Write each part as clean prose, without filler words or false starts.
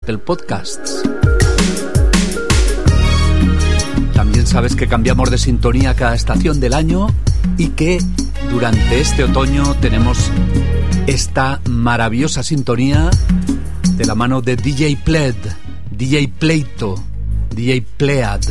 Cocktail Podcasts. También sabes que cambiamos de sintonía cada estación del año y que durante este otoño tenemos esta maravillosa sintonía de la mano de DJ Pled, DJ Pleito, DJ Plead.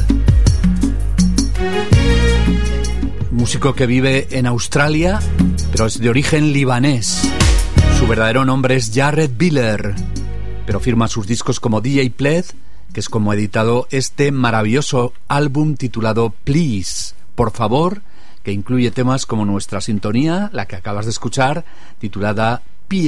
Músico que vive en Australia, pero es de origen libanés. Su verdadero nombre es Jared Biller, pero firma sus discos como DJ Pled, que es como ha editado este maravilloso álbum titulado Please, por favor, que incluye temas como nuestra sintonía, la que acabas de escuchar, titulada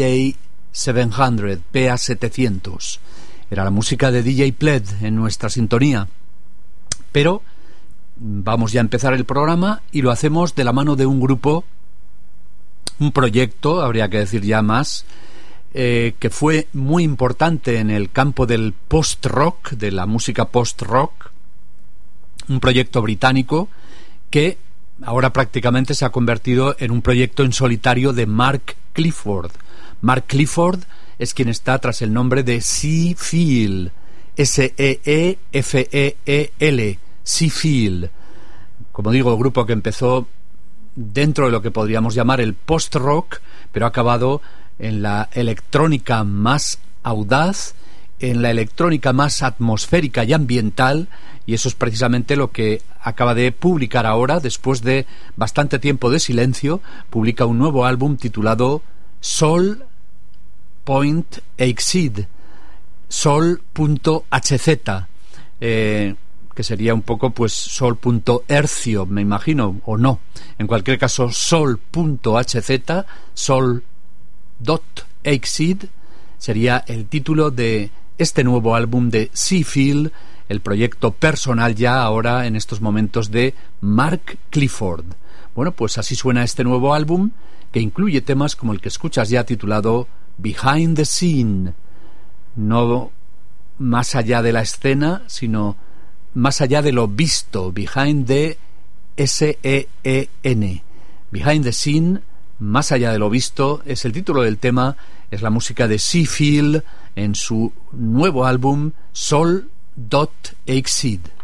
PA700. Era la música de DJ Pled en nuestra sintonía. Pero vamos ya a empezar el programa y lo hacemos de la mano de un grupo, un proyecto, habría que decir ya más, que fue muy importante en el campo del post-rock, de la música post-rock, un proyecto británico que ahora prácticamente se ha convertido en un proyecto en solitario de Mark Clifford. Mark Clifford es quien está tras el nombre de Seafeel, S-E-E-F-E-E-L, Seafeel. Como digo, grupo que empezó dentro de lo que podríamos llamar el post-rock, pero ha acabado en la electrónica más audaz, en la electrónica más atmosférica y ambiental, y eso es precisamente lo que acaba de publicar ahora, después de bastante tiempo de silencio. Publica un nuevo álbum titulado Sol.Exceed, Sol.hz, que sería un poco pues Sol.hercio, me imagino, o no. En cualquier caso, Sol.hz, Sol.exceed, sería el título de este nuevo álbum de Seafeel, el proyecto personal ya ahora en estos momentos de Mark Clifford. Bueno, pues así suena este nuevo álbum, que incluye temas como el que escuchas ya titulado Behind the Scene, no más allá de la escena, sino más allá de lo visto, Behind the S-E-E-N, Behind the Scene, más allá de lo visto, es el título del tema, es la música de Seafeel en su nuevo álbum Sol.Exceed.